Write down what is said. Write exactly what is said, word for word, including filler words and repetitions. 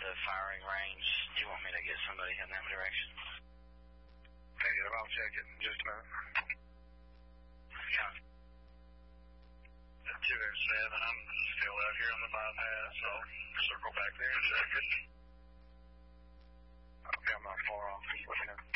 the firing range. Do you want me to get somebody in that direction? Negative. I'll check it in just a minute. Yeah. At two oh seven, I'm still out here on the bypass, so circle back there in a second. Okay, I'm not far off. Just looking at